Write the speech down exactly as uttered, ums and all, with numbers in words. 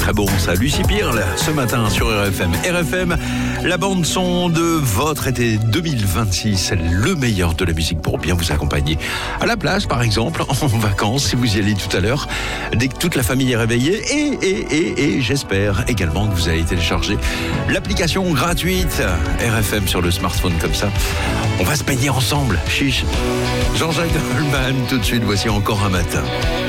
très bon ça. Lucie Pirle, ce matin sur R F M. R F M, la bande son de votre été deux mille vingt-six, le meilleur de la musique pour bien vous accompagner. À la plage, par exemple, en vacances, si vous y allez tout à l'heure, dès que toute la famille est réveillée. Et, et, et, et j'espère également que vous allez télécharger l'application gratuite R F M sur le smartphone, comme ça. On va se baigner ensemble. Chiche. Jean-Jacques Goldman, tout de suite, voici Encore un matin.